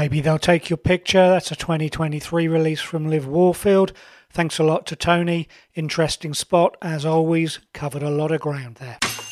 Maybe they'll take your picture. That's a 2023 release from Liv Warfield. Thanks a lot to Tony. Interesting spot, as always. Covered a lot of ground there.